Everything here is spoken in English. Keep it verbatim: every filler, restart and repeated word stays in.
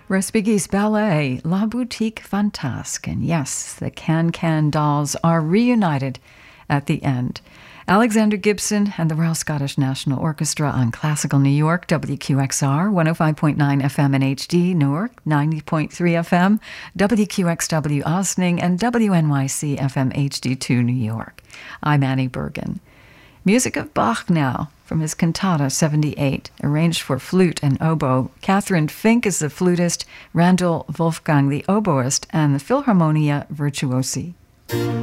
Respighi's ballet, La Boutique Fantasque. And yes, the Can-Can dolls are reunited at the end. Alexander Gibson and the Royal Scottish National Orchestra on Classical New York, W Q X R, one oh five point nine F M in H D, Newark, ninety point three F M, W Q X W Osning, and W N Y C F M H D two New York. I'm Annie Bergen. Music of Bach now, from his Cantata seventy-eight, arranged for flute and oboe. Catherine Fink is the flutist, Randall Wolfgang the oboist, and the Philharmonia Virtuosi.